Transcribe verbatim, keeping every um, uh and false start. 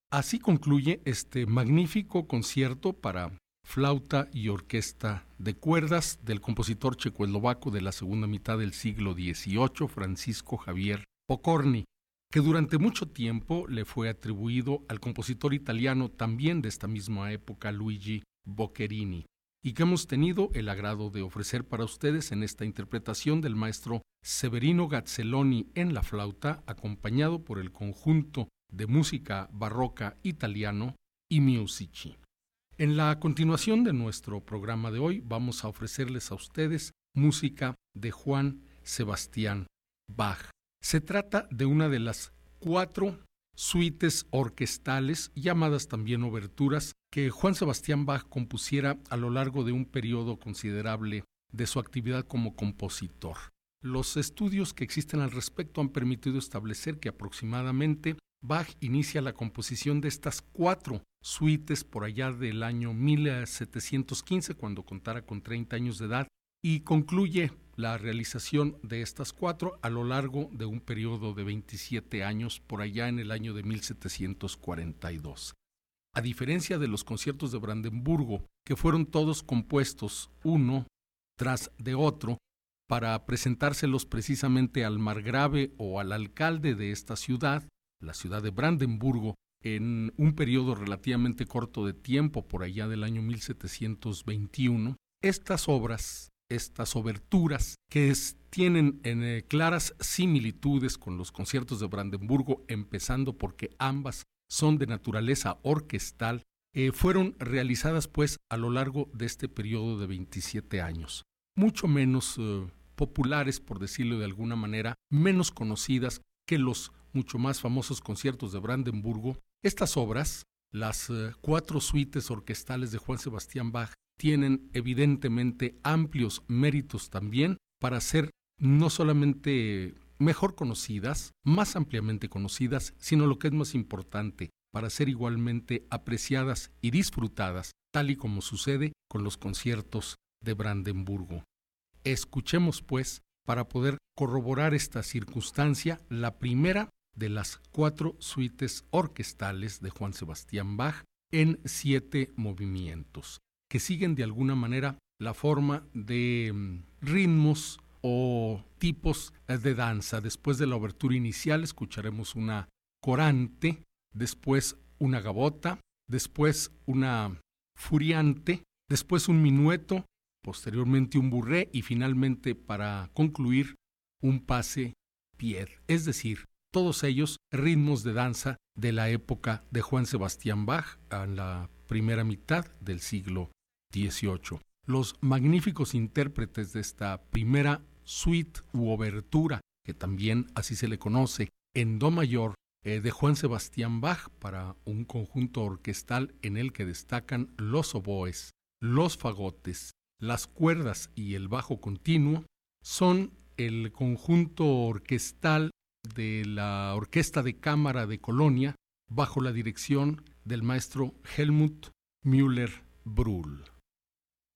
Así concluye este magnífico concierto para flauta y orquesta de cuerdas del compositor checoslovaco de la segunda mitad del siglo dieciocho, Francisco Javier Pokorny, que durante mucho tiempo le fue atribuido al compositor italiano también de esta misma época, Luigi Boccherini, y que hemos tenido el agrado de ofrecer para ustedes en esta interpretación del maestro Severino Gazzelloni en la flauta, acompañado por el conjunto de música barroca italiano I Musici. En la continuación de nuestro programa de hoy vamos a ofrecerles a ustedes música de Juan Sebastián Bach. Se trata de una de las cuatro suites orquestales, llamadas también oberturas, que Juan Sebastián Bach compusiera a lo largo de un periodo considerable de su actividad como compositor. Los estudios que existen al respecto han permitido establecer que aproximadamente Bach inicia la composición de estas cuatro suites por allá del año mil setecientos quince, cuando contara con treinta años de edad, y concluye la realización de estas cuatro a lo largo de un periodo de veintisiete años, por allá en el año de mil setecientos cuarenta y dos. A diferencia de los conciertos de Brandenburgo, que fueron todos compuestos uno tras de otro, para presentárselos precisamente al margrave o al alcalde de esta ciudad, la ciudad de Brandenburgo, en un periodo relativamente corto de tiempo, por allá del año mil setecientos veintiuno, estas obras, estas oberturas, que es, tienen en, eh, claras similitudes con los conciertos de Brandenburgo, empezando porque ambas son de naturaleza orquestal, eh, fueron realizadas pues a lo largo de este periodo de veintisiete años. Mucho menos eh, populares, por decirlo de alguna manera, menos conocidas que los mucho más famosos conciertos de Brandenburgo. Estas obras, las eh, cuatro suites orquestales de Juan Sebastián Bach, tienen evidentemente amplios méritos también para ser no solamente mejor conocidas, más ampliamente conocidas, sino lo que es más importante, para ser igualmente apreciadas y disfrutadas, tal y como sucede con los conciertos de Brandenburgo. Escuchemos, pues, para poder corroborar esta circunstancia, la primera de las cuatro suites orquestales de Juan Sebastián Bach en siete movimientos, que siguen de alguna manera la forma de um, ritmos o tipos de danza. Después de la obertura inicial escucharemos una corante, después una gavota, después una furiante, después un minueto, posteriormente un burré y finalmente, para concluir, un passe-pied, es decir, todos ellos ritmos de danza de la época de Juan Sebastián Bach a la primera mitad del siglo dieciocho. Los magníficos intérpretes de esta primera suite u obertura, que también así se le conoce, en do mayor, eh, de Juan Sebastián Bach, para un conjunto orquestal en el que destacan los oboes, los fagotes, las cuerdas y el bajo continuo, son el conjunto orquestal de la Orquesta de Cámara de Colonia, bajo la dirección del maestro Helmut Müller-Brühl.